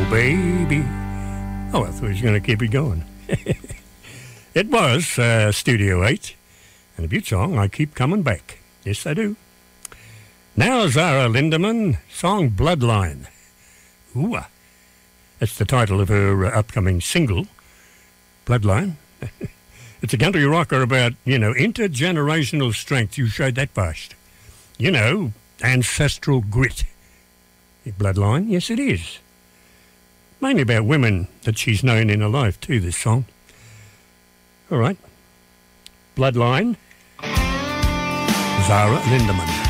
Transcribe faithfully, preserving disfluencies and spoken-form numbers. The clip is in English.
Oh, baby. Oh, I thought he was going to keep it going. It was uh, Studio eight, and a beaut song, I Keep Coming Back. Yes, I do. Now Zara Lindemann, song Bloodline. Ooh, that's the title of her uh, upcoming single, Bloodline. It's a country rocker about, you know, intergenerational strength. You showed that past. You know, ancestral grit. Bloodline, yes it is. Mainly about women that she's known in her life too, this song. All right. Bloodline. Zara Lindemann.